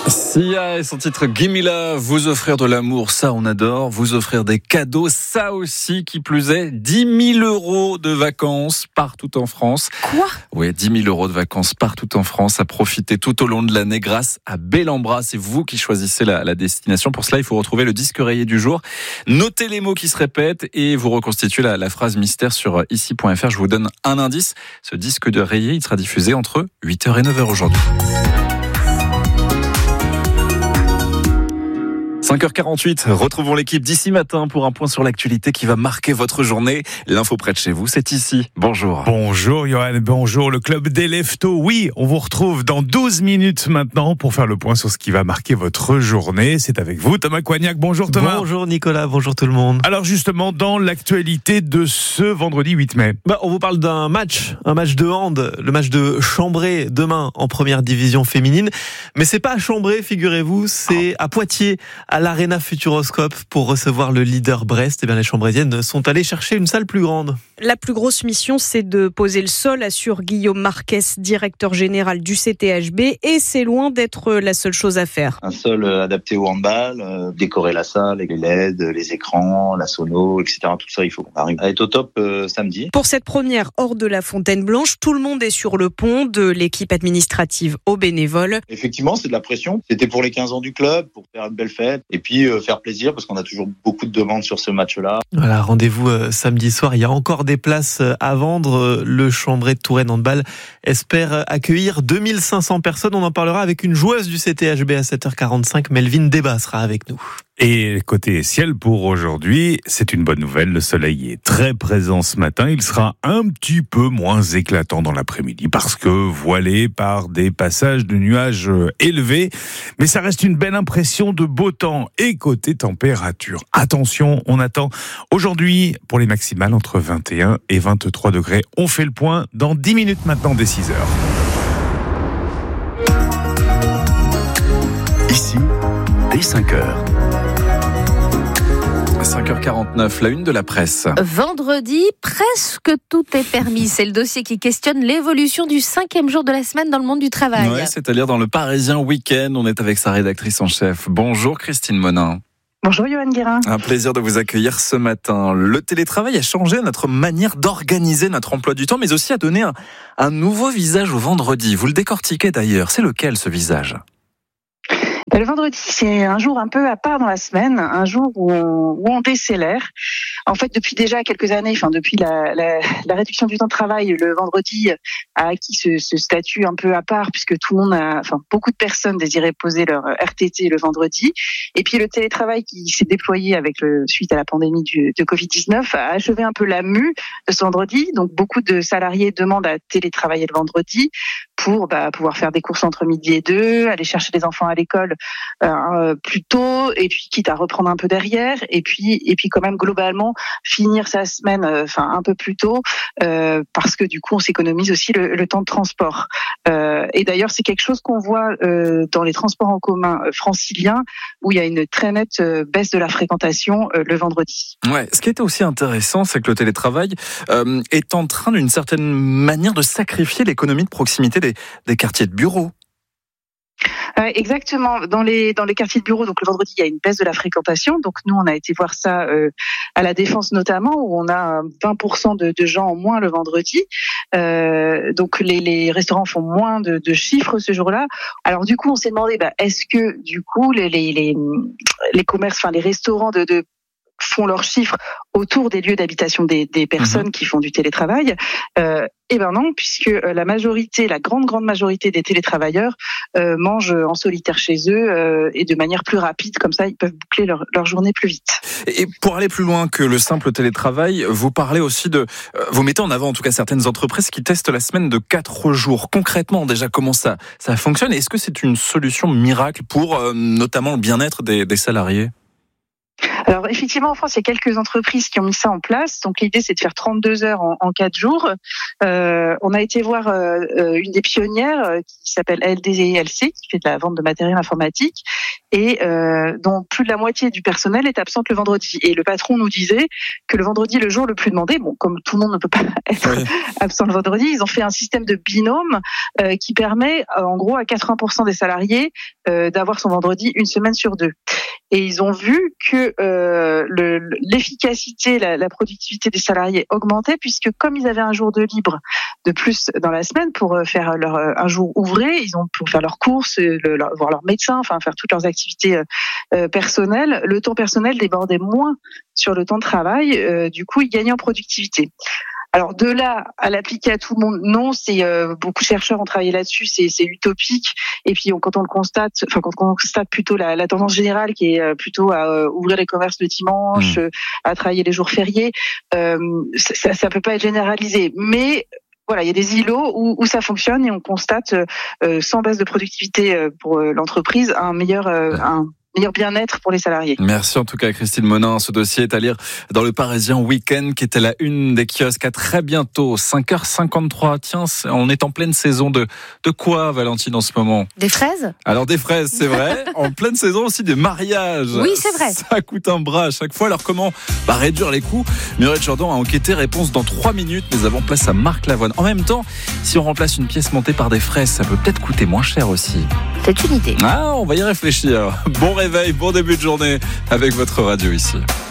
Sia et son titre Gimme Love, vous offrir de l'amour, ça on adore, vous offrir des cadeaux, ça aussi qui plus est, 10 000 euros de vacances partout en France. Quoi ? Oui, 10 000 euros de vacances partout en France à profiter tout au long de l'année grâce à Bellambra. C'est vous qui choisissez la destination. Pour cela, il faut retrouver le disque rayé du jour. Notez les mots qui se répètent et vous reconstituez la phrase mystère sur ici.fr. Je vous donne un indice. Ce disque de rayé, il sera diffusé entre 8h et 9h aujourd'hui. 5h48, retrouvons l'équipe d'ici matin pour un point sur l'actualité qui va marquer votre journée. L'info près de chez vous, c'est ici. Bonjour. Bonjour Johan, bonjour le club des Leftos. Oui, on vous retrouve dans 12 minutes maintenant pour faire le point sur ce qui va marquer votre journée. C'est avec vous Thomas Coignac. Bonjour Thomas. Bonjour Nicolas, bonjour tout le monde. Alors justement, dans l'actualité de ce vendredi 8 mai. On vous parle d'un match de hand, le match de Chambray demain en première division féminine. Mais c'est pas à Chambray, figurez-vous, c'est à Poitiers, à l'Arena Futuroscope pour recevoir le leader Brest. Eh bien, les Chambraisiennes sont allées chercher une salle plus grande. La plus grosse mission, c'est de poser le sol, assure Guillaume Marquez, directeur général du CTHB, et c'est loin d'être la seule chose à faire. Un sol adapté au handball, décorer la salle avec les LED, les écrans, la sono, etc. Tout ça, il faut qu'on arrive à être au top samedi. Pour cette première hors de la Fontaine Blanche, tout le monde est sur le pont, de l'équipe administrative aux bénévoles. Effectivement, c'est de la pression. C'était pour les 15 ans du club, pour faire une belle fête, et puis faire plaisir, parce qu'on a toujours beaucoup de demandes sur ce match-là. Voilà, rendez-vous samedi soir. Il y a encore des places à vendre. Le Chambray de Touraine Handball espère accueillir 2500 personnes. On en parlera avec une joueuse du CTHB à 7h45. Melvin Débat sera avec nous. Et côté ciel pour aujourd'hui, c'est une bonne nouvelle. Le soleil est très présent ce matin. Il sera un petit peu moins éclatant dans l'après-midi parce que voilé par des passages de nuages élevés. Mais ça reste une belle impression de beau temps. Et côté température, attention, on attend aujourd'hui pour les maximales entre 21 et 23 degrés. On fait le point dans 10 minutes maintenant dès 6h. Ici, dès 5h. 5h49, la une de la presse. Vendredi, presque tout est permis. C'est le dossier qui questionne l'évolution du 5e jour de la semaine dans le monde du travail. Ouais, c'est-à-dire dans le Parisien Week-end. On est avec sa rédactrice en chef. Bonjour Christine Monin. Bonjour Johan Guérin. Un plaisir de vous accueillir ce matin. Le télétravail a changé notre manière d'organiser notre emploi du temps, mais aussi a donné un nouveau visage au vendredi. Vous le décortiquez d'ailleurs. C'est lequel ce visage ? Le vendredi, c'est un jour un peu à part dans la semaine, un jour où on décélère. En fait, depuis déjà quelques années, depuis la réduction du temps de travail, le vendredi a acquis ce statut un peu à part, puisque tout le monde beaucoup de personnes désiraient poser leur RTT le vendredi. Et puis le télétravail qui s'est déployé suite à la pandémie de Covid-19 a achevé un peu la mue de ce vendredi. Donc beaucoup de salariés demandent à télétravailler le vendredi pour pouvoir faire des courses entre midi et 2, aller chercher les enfants à l'école plus tôt, et puis quitte à reprendre un peu derrière, et puis quand même globalement finir sa semaine un peu plus tôt, parce que du coup on s'économise aussi le temps de transport. Et d'ailleurs c'est quelque chose qu'on voit dans les transports en commun franciliens, où il y a une très nette baisse de la fréquentation le vendredi. Ouais, ce qui était aussi intéressant, c'est que le télétravail est en train d'une certaine manière de sacrifier l'économie de proximité des quartiers de bureaux. Exactement. Dans les quartiers de bureau, donc le vendredi, il y a une baisse de la fréquentation. Donc nous, on a été voir ça à la Défense notamment, où on a 20% de gens en moins le vendredi. Donc les restaurants font moins de chiffres ce jour-là. Alors du coup, on s'est demandé, est-ce que du coup les commerces, les restaurants font leurs chiffres autour des lieux d'habitation des personnes qui font du télétravail. Eh ben non, puisque la grande majorité des télétravailleurs mangent en solitaire chez eux et de manière plus rapide, comme ça ils peuvent boucler leur journée plus vite. Et pour aller plus loin que le simple télétravail, vous parlez aussi vous mettez en avant en tout cas certaines entreprises qui testent la semaine de 4 jours. Concrètement, déjà comment ça fonctionne ? Est-ce que c'est une solution miracle pour notamment le bien-être des salariés ? Alors effectivement, en France, il y a quelques entreprises qui ont mis ça en place. Donc l'idée, c'est de faire 32 heures en 4 jours. On a été voir une des pionnières qui s'appelle LDLC, qui fait de la vente de matériel informatique, et dont plus de la moitié du personnel est absente le vendredi. Et le patron nous disait que le vendredi est le jour le plus demandé. Bon, comme tout le monde ne peut pas être absent le vendredi, ils ont fait un système de binôme qui permet, en gros, à 80% des salariés d'avoir son vendredi une semaine sur 2. Et ils ont vu que l'efficacité, la productivité des salariés augmentait, puisque comme ils avaient un jour de libre de plus dans la semaine pour faire un jour ouvré, ils ont pour faire leurs courses, voir leur médecin, enfin faire toutes leurs activités personnelles. Le temps personnel débordait moins sur le temps de travail. Du coup, ils gagnaient en productivité. Alors de là à l'appliquer à tout le monde, non, c'est beaucoup de chercheurs ont travaillé là-dessus, c'est utopique. Et puis quand on constate plutôt la tendance générale qui est plutôt à ouvrir les commerces le dimanche, à travailler les jours fériés, ça peut pas être généralisé. Mais voilà, il y a des îlots où ça fonctionne et on constate sans baisse de productivité pour l'entreprise un meilleur bien-être pour les salariés. Merci en tout cas Christine Monin. Ce dossier est à lire dans le Parisien Week-end qui est à la une des kiosques. À très bientôt, 5h53. Tiens, on est en pleine saison de quoi, Valentine, en ce moment? Des fraises? Alors des fraises, c'est vrai. En pleine saison aussi des mariages. Oui, c'est vrai. Ça coûte un bras à chaque fois. Alors comment réduire les coûts? Muriel Jourdan a enquêté. Réponse dans 3 minutes. Mais avant, place à Marc Lavoine. En même temps, si on remplace une pièce montée par des fraises, ça peut peut-être coûter moins cher aussi. C'est une idée. On va y réfléchir. Bon réveil, bon début de journée avec votre radio ici.